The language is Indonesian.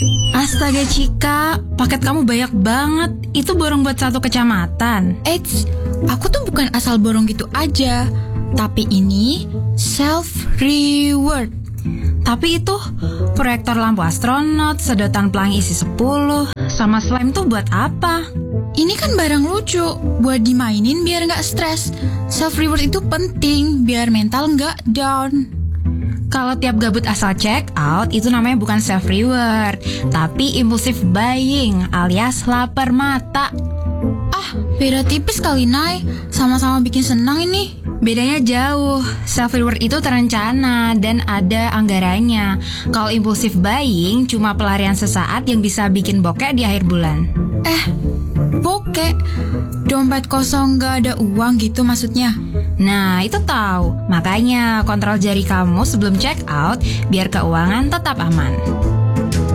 Astaga Cika, paket kamu banyak banget. Itu borong buat 1 kecamatan. Eits, aku tuh bukan asal borong gitu aja. Tapi ini self-reward. Tapi itu proyektor lampu astronot, sedotan pelangi isi 10, sama slime tuh buat apa? Ini kan barang lucu, buat dimainin biar gak stres. Self-reward itu penting, biar mental gak down. Kalau tiap gabut asal check out, itu namanya bukan self-reward, tapi impulsive buying alias lapar mata. Beda tipis kali, Nay. Sama-sama bikin senang ini. Bedanya jauh, self-reward itu terencana dan ada anggarannya. Kalau impulsive buying cuma pelarian sesaat yang bisa bikin bokeh di akhir bulan. Bokeh? Dompet kosong gak ada uang gitu maksudnya? Nah, itu tahu. Makanya kontrol jari kamu sebelum check out biar keuangan tetap aman.